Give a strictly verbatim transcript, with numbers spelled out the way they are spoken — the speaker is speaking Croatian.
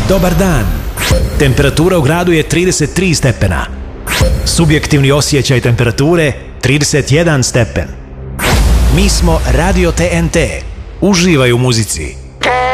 Dobar dan. Temperatura u gradu je trideset tri stepena. Subjektivni osjećaj temperature trideset jedan stepen. Mi smo Radio T N T. Uživaj u muzici.